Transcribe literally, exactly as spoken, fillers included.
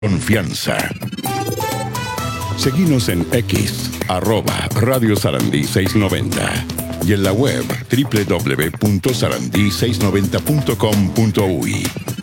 Confianza. Seguinos en X, arroba Radio Sarandí seiscientos noventa y en la web doble u doble u doble u punto sarandí seiscientos noventa punto com punto u y.